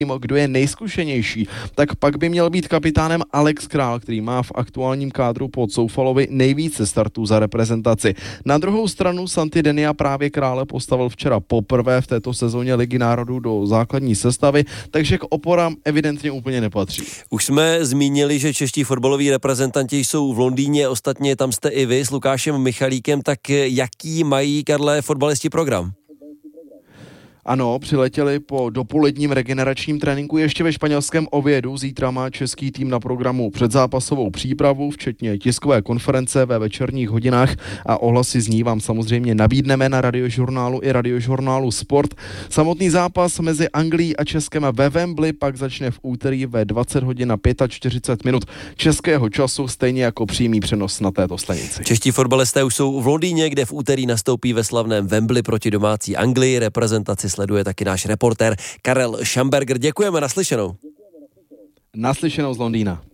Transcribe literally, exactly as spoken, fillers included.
kdo je nejzkušenější, tak pak by měl být kapitánem Alex Král, který má v aktuálním kádru pod Soufalovi nejvíce startů za reprezentaci. Na druhou stranu Santi Denia právě Krále postavil včera poprvé v této sezóně Ligy národů do základní sestavy, takže k oporám evidentně úplně nepatří. Už jsme zmínili, že čeští fotbaloví reprezentanti jsou v Londýně, ostatně tam jste i vy s Lukášem Michalíkem, tak jaký mají, Karle, fotbalisti program? Ano, přiletěli po dopoledním regeneračním tréninku ještě ve španělském Oviedu. Zítra má český tým na programu předzápasovou přípravu, včetně tiskové konference ve večerních hodinách a ohlasy z ní vám samozřejmě nabídneme na Radiožurnálu i Radiožurnálu Sport. Samotný zápas mezi Anglií a Českem ve Wembley pak začne v úterý ve dvacet hodin a čtyřicet pět minut českého času, stejně jako přímý přenos na této stanici. Čeští fotbalisté už jsou v Londýně, kde v úterý nastoupí ve slavném Wembley proti domácí Anglii. Reprezentaci sleduje taky náš reportér Karel Schamberger. Děkujeme, naslyšenou. Naslyšenou z Londýna.